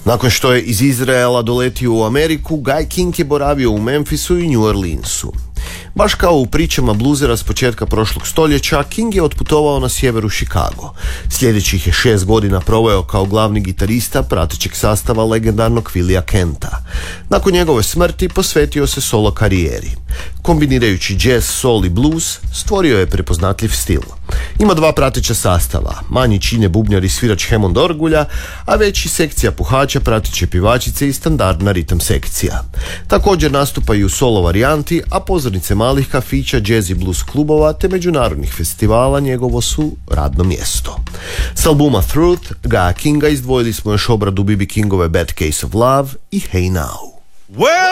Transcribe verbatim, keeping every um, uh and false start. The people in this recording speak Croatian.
Nakon što je iz Izraela doletio u Ameriku, Guy King je boravio u Memphisu i New Orleansu. Baš kao u pričama bluzera s početka prošlog stoljeća, King je otputovao na sjeveru Chicago. Sljedećih je šest godina proveo kao glavni gitarista pratećeg sastava legendarnog Phillya Kenta. Nakon njegove smrti posvetio se solo karijeri. Kombinirajući jazz, soul i blues, stvorio je prepoznatljiv stil. Ima dva prateća sastava, manji čine bubnjar i svirač Hammond orgulja, a veći sekcija puhača, prateće pjevačice i standardna ritam sekcija. Također nastupaju u solo varijanti, a pozornice malih kafića, jazz i blues klubova te međunarodnih festivala njegovo su radno mjesto. S albuma Truth, Guya Kinga izdvojili smo još obradu B B Kingove Bad Case of Love i Hey Now. Well!